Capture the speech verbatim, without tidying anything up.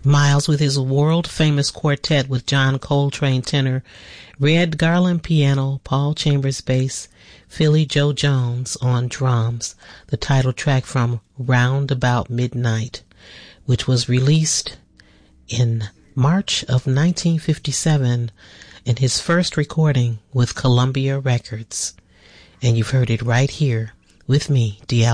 Miles with his world-famous quartet with John Coltrane tenor, Red Garland piano, Paul Chambers bass, Philly Joe Jones on drums, the title track from Round About Midnight, which was released in March of nineteen fifty-seven in his first recording with Columbia Records. And you've heard it right here with me, D.